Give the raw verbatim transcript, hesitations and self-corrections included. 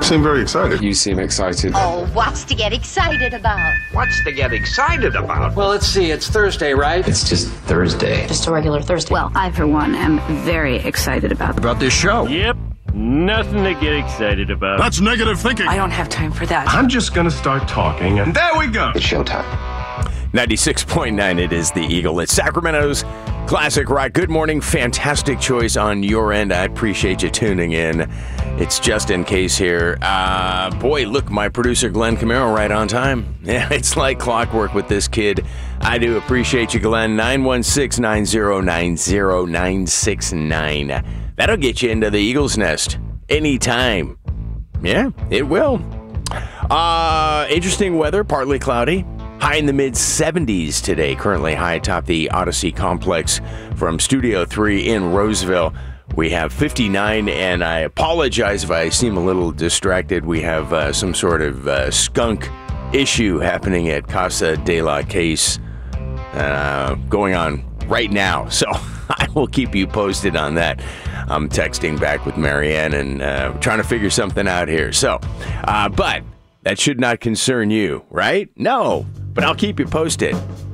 Seem very excited. You seem excited. Oh, what's to get excited about? What's to get excited about? Well, let's see. It's Thursday, right? It's just Thursday. Just a regular Thursday. Well, I, for one, am very excited about About this show. Yep. Nothing to get excited about. That's negative thinking. I don't have time for that. I'm just gonna start talking, and there we go. It's showtime. ninety-six point nine, it is the Eagle. It's Sacramento's classic rock. Good morning. Fantastic choice on your end. I appreciate you tuning in. It's just in case here. Uh, boy, look, my producer Glenn Camaro right on time. Yeah, it's like clockwork with this kid. I do appreciate you, Glenn. nine one six, nine zero nine zero, nine six nine. That'll get you into the Eagle's nest anytime. Yeah, it will. Uh, interesting weather, partly cloudy. High in the mid seventies today, currently high atop the Odyssey Complex from Studio three in Roseville. We have fifty-nine, and I apologize if I seem a little distracted. We have uh, some sort of uh, skunk issue happening at Casa de la Case uh, going on right now, so I will keep you posted on that. I'm texting back with Marianne and uh, trying to figure something out here. So, uh, but that should not concern you, right? No. But I'll keep you posted.